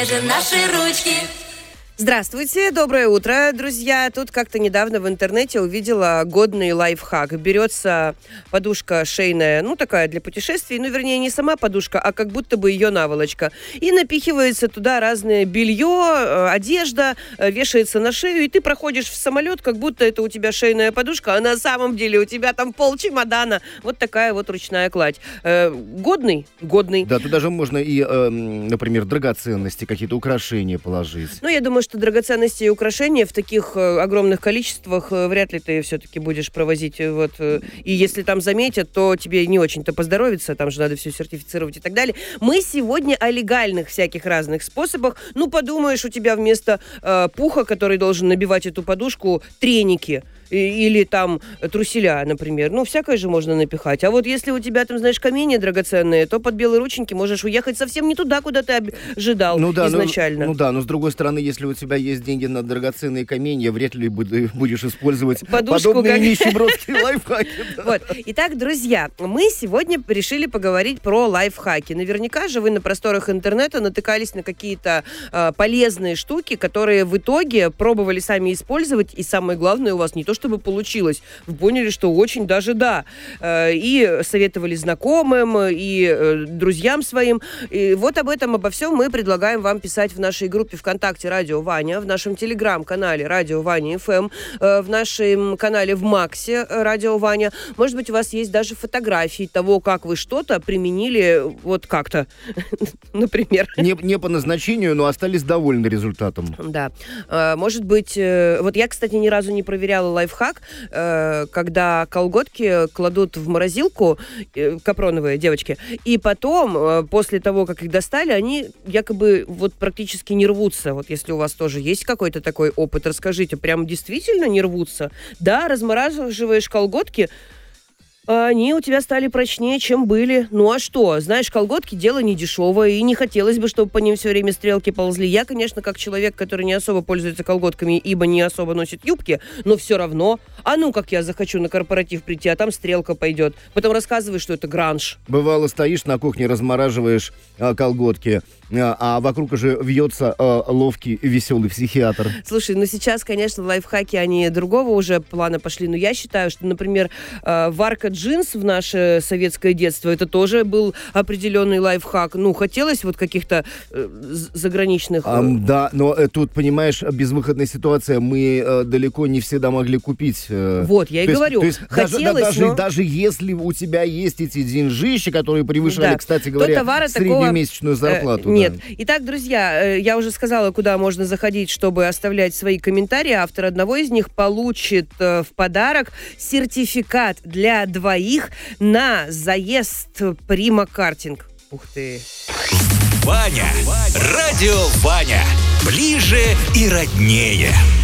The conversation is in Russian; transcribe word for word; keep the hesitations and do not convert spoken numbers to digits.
Наши ручки. Здравствуйте, доброе утро, друзья. Тут как-то недавно в интернете увидела годный лайфхак. Берется подушка шейная, ну такая для путешествий, ну вернее не сама подушка, а как будто бы ее наволочка. И напихивается туда разное белье, одежда, вешается на шею, и ты проходишь в самолет, как будто это у тебя шейная подушка, а на самом деле у тебя там пол чемодана. Вот такая вот ручная кладь. Э, годный? Годный. Да, тут даже можно и, э, например, драгоценности, какие-то украшения положить. Ну, я думаю, что драгоценности и украшения в таких э, огромных количествах э, вряд ли ты все-таки будешь провозить. э, Вот, э, и если там заметят, то тебе не очень-то поздоровится, там же надо все сертифицировать и так далее. Мы сегодня о легальных всяких разных способах. Ну, подумаешь, у тебя вместо э, пуха, который должен набивать эту подушку, треники. Или там труселя, например. Ну, всякое же можно напихать. А вот если у тебя там, знаешь, камни драгоценные, то под белые рученьки можешь уехать совсем не туда, куда ты ожидал ну, да, изначально. Ну, ну да, но с другой стороны, если у тебя есть деньги на драгоценные каменья, вряд ли будешь использовать подушку, подобные как... нищебродские лайфхаки. Вот. Итак, друзья, мы сегодня решили поговорить про лайфхаки. Наверняка же вы на просторах интернета натыкались на какие-то э, полезные штуки, которые в итоге пробовали сами использовать, и самое главное, у вас не то, что чтобы получилось. Вы поняли, что очень даже да. И советовали знакомым, и друзьям своим. И вот об этом, обо всем мы предлагаем вам писать в нашей группе ВКонтакте «Радио Ваня», в нашем телеграм-канале «Радио Ваня эф эм», в нашем канале в Максе «Радио Ваня». Может быть, у вас есть даже фотографии того, как вы что-то применили вот как-то, например. Не, не по назначению, но остались довольны результатом. Да. Может быть, вот я, кстати, ни разу не проверяла лайфхак, когда колготки кладут в морозилку, капроновые девочки, и потом, после того, как их достали, они якобы вот практически не рвутся. Вот если у вас тоже есть какой-то такой опыт, расскажите, прям действительно не рвутся? Да, размораживаешь колготки, они у тебя стали прочнее, чем были. Ну а что? Знаешь, колготки дело не дешевое, и не хотелось бы, чтобы по ним все время стрелки ползли. Я, конечно, как человек, который не особо пользуется колготками, ибо не особо носит юбки, но все равно. А ну, как я захочу на корпоратив прийти, а там стрелка пойдет. Потом рассказываешь, что это гранж. Бывало, стоишь на кухне, размораживаешь а, колготки, а, а вокруг уже вьется а, ловкий, веселый психиатр. Слушай, ну сейчас, конечно, лайфхаки, они другого уже плана пошли, но я считаю, что, например, варка джинс в наше советское детство, это тоже был определенный лайфхак. Ну, хотелось вот каких-то э, заграничных... А, да, но э, тут, понимаешь, безвыходная ситуация. Мы э, далеко не всегда могли купить. Э, вот, я и то говорю. Есть, то есть хотелось, даже, даже, но... даже если у тебя есть эти деньжища, которые превышали, да. кстати говоря, среднемесячную такого... зарплату. Э, нет. Да. Итак, друзья, э, я уже сказала, куда можно заходить, чтобы оставлять свои комментарии. Автор одного из них получит э, в подарок сертификат для двоих на заезд Прима Картинг. Ух ты. Ваня. Радио Ваня. Ближе и роднее.